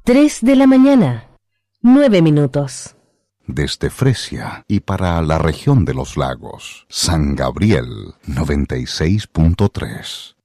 3 de la mañana, 9 minutos. Desde Fresia y para la región de los lagos, San Gabriel 96.3.